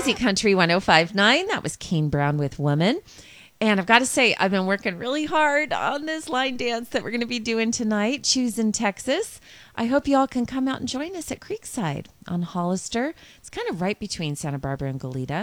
Easy Country 105.9. That was Kane Brown with Woman. And I've got to say, I've been working really hard on this line dance that we're going to be doing tonight, Choosing Texas. I hope you all can come out and join us at Creekside on Hollister. It's kind of right between Santa Barbara and Goleta.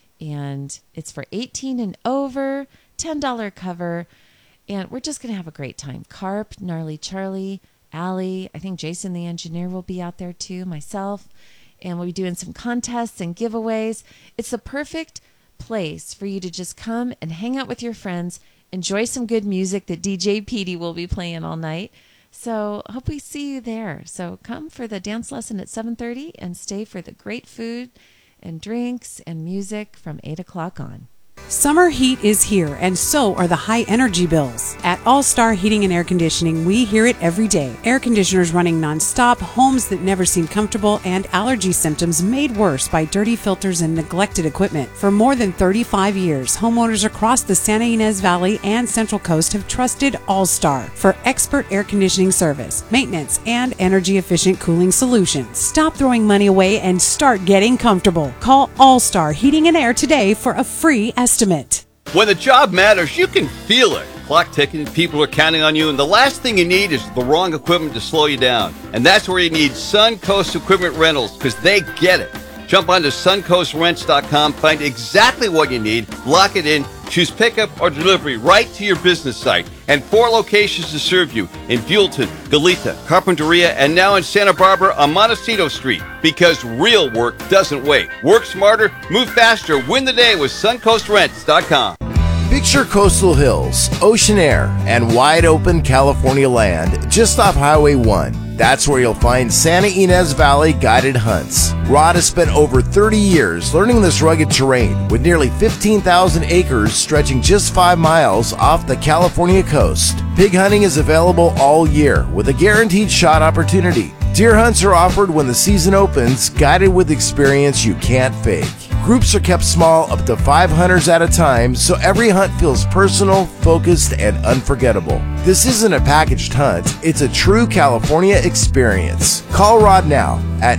And it's for 18 and over, $10 cover. And we're just going to have a great time. Carp, Gnarly Charlie, Allie, I think Jason the engineer will be out there too, myself. And we'll be doing some contests and giveaways. It's the perfect place for you to just come and hang out with your friends, enjoy some good music that DJ Petey will be playing all night. So hope we see you there. So come for the dance lesson at 7:30 and stay for the great food and drinks and music from 8 o'clock on. Summer heat is here, and so are the high energy bills. At All Star Heating and Air Conditioning, we hear it every day. Air conditioners running nonstop, homes that never seem comfortable, and allergy symptoms made worse by dirty filters and neglected equipment. For more than 35 years, homeowners across the Santa Ynez Valley and Central Coast have trusted All Star for expert air conditioning service, maintenance, and energy-efficient cooling solutions. Stop throwing money away and start getting comfortable. Call All Star Heating and Air today for a free estimate. When the job matters, you can feel it. Clock ticking, people are counting on you, and the last thing you need is the wrong equipment to slow you down. And that's where you need Suncoast Equipment Rentals, because they get it. Jump onto suncoastrents.com, find exactly what you need, lock it in, choose pickup or delivery right to your business site. And 4 locations to serve you in Buellton, Goleta, Carpinteria, and now in Santa Barbara on Montecito Street. Because real work doesn't wait. Work smarter, move faster, win the day with suncoastrents.com. Picture coastal hills, ocean air, and wide open California land just off Highway 1. That's where you'll find Santa Ynez Valley Guided Hunts. Rod has spent over 30 years learning this rugged terrain with nearly 15,000 acres stretching just 5 miles off the California coast. Pig hunting is available all year with a guaranteed shot opportunity. Deer hunts are offered when the season opens, guided with experience you can't fake. Groups are kept small, up to 5 hunters at a time, so every hunt feels personal, focused, and unforgettable. This isn't a packaged hunt, it's a true California experience. Call Rod now at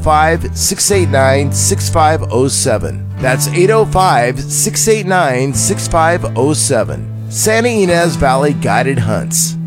805-689-6507. That's 805-689-6507. Santa Ynez Valley Guided Hunts.